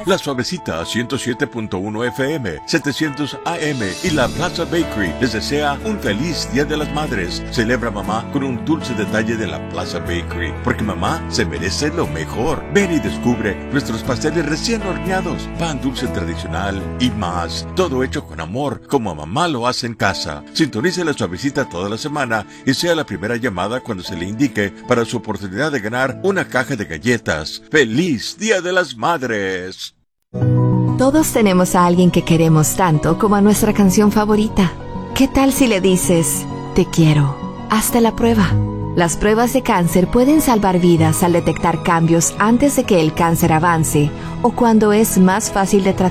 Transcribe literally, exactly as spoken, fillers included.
La Suavecita ciento siete punto uno F M, setecientos A M y la Plaza Bakery les desea un feliz Día de las Madres. Celebra mamá con un dulce detalle de la Plaza Bakery, porque mamá se merece lo mejor. Ven y descubre nuestros pasteles recién horneados, pan dulce tradicional y más. Todo hecho con amor, como mamá lo hace en casa. Sintonice La Suavecita toda la semana y sea la primera llamada cuando se le indique para su oportunidad de ganar una caja de galletas. ¡Feliz Día de las Madres! Todos tenemos a alguien que queremos tanto como a nuestra canción favorita. ¿Qué tal si le dices, te quiero? Hazte la prueba. Las pruebas de cáncer pueden salvar vidas al detectar cambios antes de que el cáncer avance o cuando es más fácil de tratar.